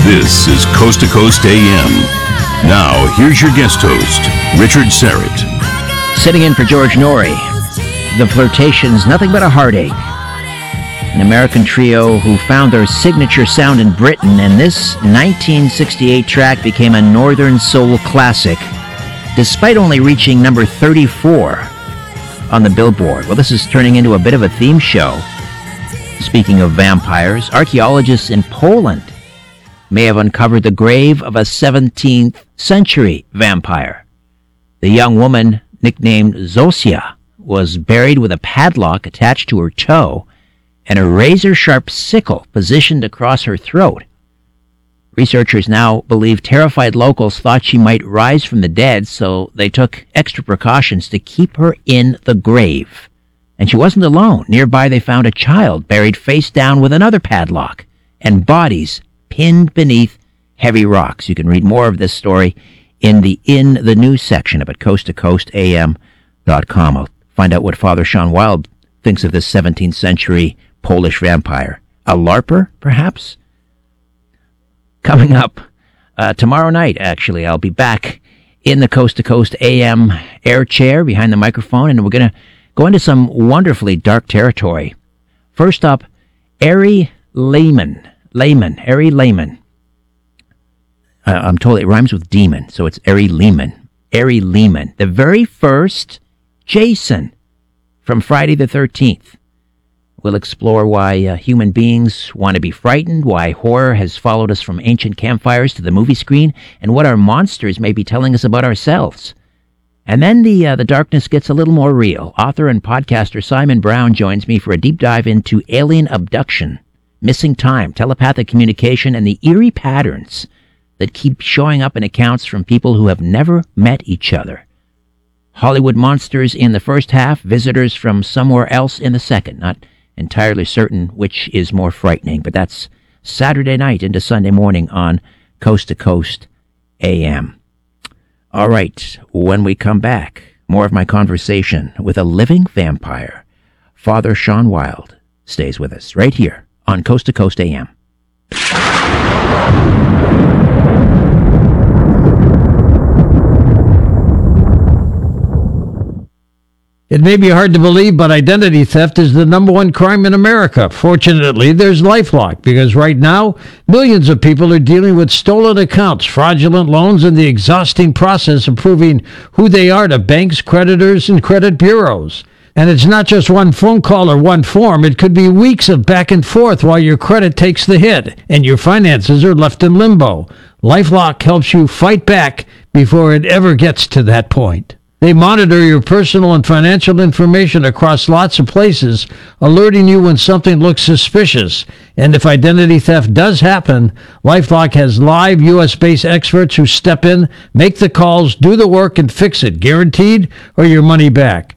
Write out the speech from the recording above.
This is Coast to Coast AM. Now, here's your guest host, Richard Syrett. Sitting in for George Norrie, The Flirtations, Nothing But a Heartache. An American trio who found their signature sound in Britain, and this 1968 track became a Northern Soul classic, despite only reaching number 34 on the Billboard. Well, this is turning into a bit of a theme show. Speaking of vampires, archaeologists in Poland may have uncovered the grave of a 17th century vampire. The young woman, nicknamed Zosia, was buried with a padlock attached to her toe and a razor-sharp sickle positioned across her throat. Researchers now believe terrified locals thought she might rise from the dead, so they took extra precautions to keep her in the grave. And she wasn't alone. Nearby they found a child buried face down with another padlock and bodies pinned beneath heavy rocks. You can read more of this story in the news section up at coasttocoastam.com. I'll find out what Father Sean Wild thinks of this 17th century Polish vampire. A LARPer, perhaps? Coming up tomorrow night, actually, I'll be back in the Coast to Coast AM air chair behind the microphone, and we're going to go into some wonderfully dark territory. First up, Ari Lehman. Ari Lehman. I'm told it rhymes with demon, so it's Ari Lehman. Ari Lehman, the very first Jason from Friday the 13th. We'll explore why human beings want to be frightened, why horror has followed us from ancient campfires to the movie screen, and what our monsters may be telling us about ourselves. And then the darkness gets a little more real. Author and podcaster Simon Brown joins me for a deep dive into alien abduction, missing time, telepathic communication, and the eerie patterns that keep showing up in accounts from people who have never met each other. Hollywood monsters in the first half, visitors from somewhere else in the second. Not entirely certain which is more frightening, but that's Saturday night into Sunday morning on Coast to Coast AM. All right, when we come back, more of my conversation with a living vampire. Father Sean Wild stays with us right here on Coast to Coast AM. It may be hard to believe, but identity theft is the number one crime in America. Fortunately, there's LifeLock, because right now, millions of people are dealing with stolen accounts, fraudulent loans, and the exhausting process of proving who they are to banks, creditors, and credit bureaus. And it's not just one phone call or one form. It could be weeks of back and forth while your credit takes the hit and your finances are left in limbo. LifeLock helps you fight back before it ever gets to that point. They monitor your personal and financial information across lots of places, alerting you when something looks suspicious. And if identity theft does happen, LifeLock has live U.S.-based experts who step in, make the calls, do the work, and fix it, guaranteed, or your money back.